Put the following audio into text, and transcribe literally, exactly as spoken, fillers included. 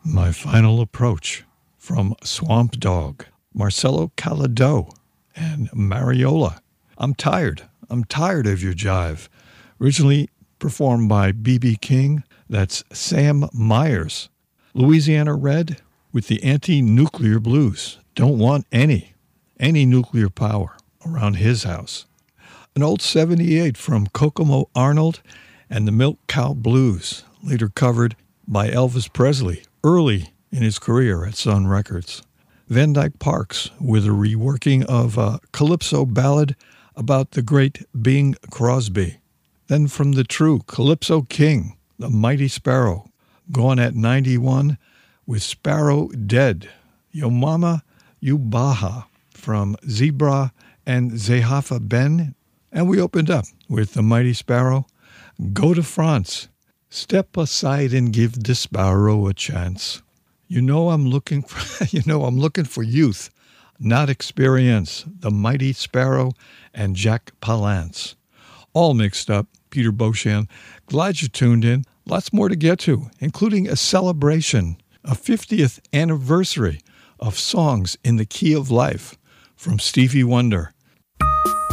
My Final Approach from Swamp Dogg, Marcelo Calado, and Mariola. I'm Tired. I'm Tired of Your Jive. Originally performed by B B King, that's Sam Myers. Louisiana Red with the Anti-Nuclear Blues. Don't want any, any nuclear power around his house. An old seventy-eight from Kokomo Arnold and the Milk Cow Blues, later covered by Elvis Presley early in his career at Sun Records. Van Dyke Parks with a reworking of a calypso ballad about the great Bing Crosby. Then from the true Calypso King, the Mighty Sparrow, gone at ninety-one with Sparrow Dead. Yo Mama, You Baja from Zebra and Zehafa Ben. And we opened up with the Mighty Sparrow, Go to France. Step aside and give the sparrow a chance. You know I'm looking for you know I'm looking for youth, not experience. The Mighty Sparrow and Jack Palance. All mixed up. Peter Beauchamp. Glad you tuned in. Lots more to get to, including a celebration, a fiftieth anniversary of Songs in the Key of Life from Stevie Wonder.